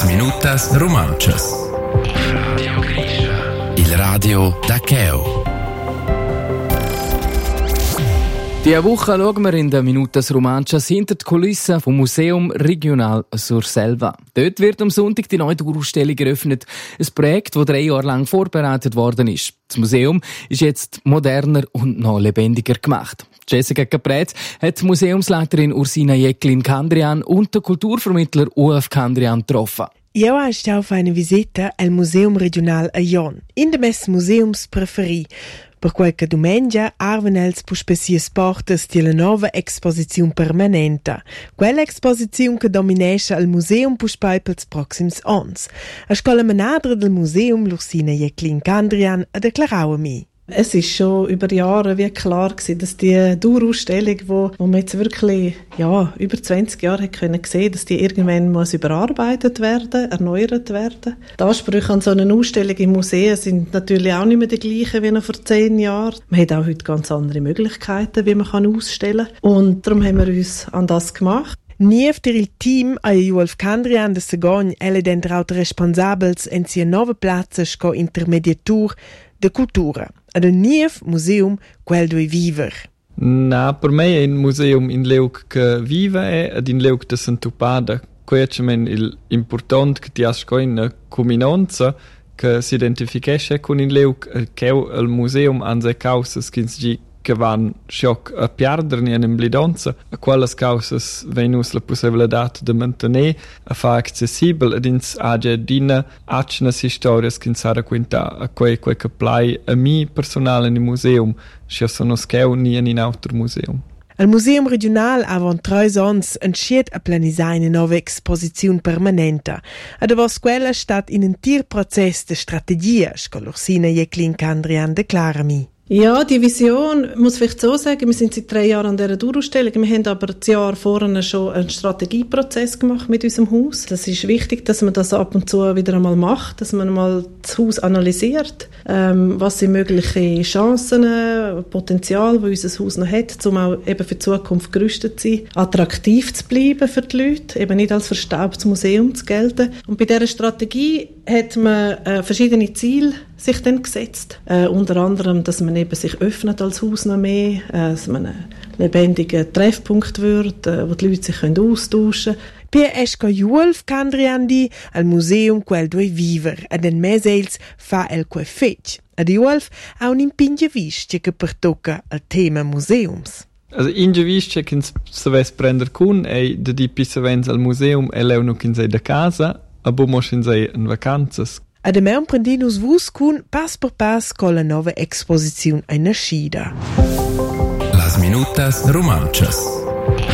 Las minutas romanchas. Radio Grisha. Il radio da Cheo. Diese Woche schauen wir in den Minutas Romanchas hinter die Kulissen vom Museum Regional Surselva. Dort wird am Sonntag die neue Ausstellung eröffnet. Ein Projekt, das 3 Jahre lang vorbereitet worden ist. Das Museum ist jetzt moderner und noch lebendiger gemacht. Jessica Capret hat die Museumsleiterin Ursina Jecklin-Kandrian und den Kulturvermittler UF Kandrian getroffen. Io sto auf eine visita al Museum Regional a Jon, in de mes museums preferi. Per qualche domenica arven els puspessies portas di la nova exposizione permanente. Quella exposizione che dominesce al museum puspai pels proxims ans. A scola manadra del museum Ursina Jecklin-Kandrian a declarau a mi. Es ist schon über Jahre wie klar gewesen, dass die Dauerausstellung, wo man jetzt wirklich über 20 Jahre hat können sehen, dass die irgendwann muss überarbeitet werden, erneuert werden. Die Ansprüche an so eine Ausstellung im Museum sind natürlich auch nicht mehr die gleichen wie noch vor 10 Jahren. Man hat auch heute ganz andere Möglichkeiten, wie man ausstellen kann. Und darum haben wir uns an das gemacht. Niefter il team a UF Kandrian de Segogn elle dentraut responsabels en sia nova platza sco intermediatur de cultura. Ad un nief museum quel due viver. Na, per me è un museum in leuk che vive ed in leuk de Santupada. Questo è importante che ti asco in combinanza che si identificasse con in leuk che il museum anse causas che van schoc a perdere in blidanza, a quelles causas venus la possibilità de mantenere a fa accessibile ed ins age dina acnas historias che insara quinta a quei che plai a mi personale in museum, sia sono scheu ni in altro museum. Al Museum Regional avon 3 ans entschied a planisar eine nova exposizione permanente. Ad avos quella stat in un tir prozess de strategia, sco Ursina Jecklin-Kandrian declara mi. Ja, die Vision, muss vielleicht so sagen, wir sind seit 3 Jahren an dieser Dauerausstellung, wir haben aber das Jahr vorher schon einen Strategieprozess gemacht mit unserem Haus. Das ist wichtig, dass man das ab und zu wieder einmal macht, dass man mal das Haus analysiert, was sind mögliche Chancen, Potenzial, das unser Haus noch hat, um auch eben für die Zukunft gerüstet zu sein, attraktiv zu bleiben für die Leute, eben nicht als verstaubtes Museum zu gelten. Und bei dieser Strategie hat man verschiedene Ziele sich dann gesetzt. Unter anderem, dass man eben sich öffnet als Haus noch mehr, dass man ein lebendiger Treffpunkt wird, wo die Leute sich austauschen können. Pia esco UF Kandrian di al museum quel due viver, ad en mesels fa el quel fetch. Ad UF ha un impinge visce che pertocca al tema museums. Also in visce che se ves prender kun e de di pisavens al museum e leu nu kin sei da casa, abo mos in sei in vacanzas. Ad em prendinus vus cun pas per pas con la nova exposizione a nascida. Las minutas romanchas.